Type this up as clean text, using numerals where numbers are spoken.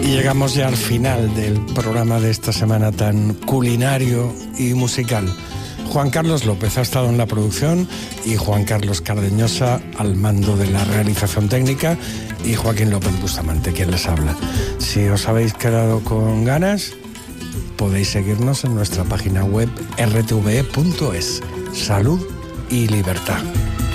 Y llegamos ya al final del programa de esta semana tan culinario y musical. Juan Carlos López ha estado en la producción y Juan Carlos Cardeñosa al mando de la realización técnica y Joaquín López Bustamante, quien les habla. Si os habéis quedado con ganas, podéis seguirnos en nuestra página web rtve.es. Salud y libertad.